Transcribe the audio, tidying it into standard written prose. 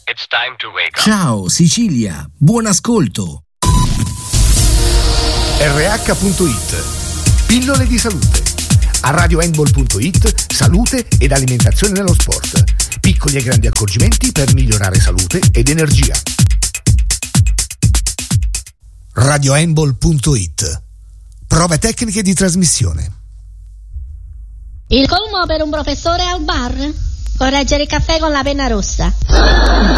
It's time to wake up. Ciao Sicilia, buon ascolto. RH.it. Pillole di salute. A radiohandball.it, salute ed alimentazione nello sport. Piccoli e grandi accorgimenti per migliorare salute ed energia. radiohandball.it. Prove tecniche di trasmissione. Il colmo per un professore al bar? Correggere il caffè con la penna rossa.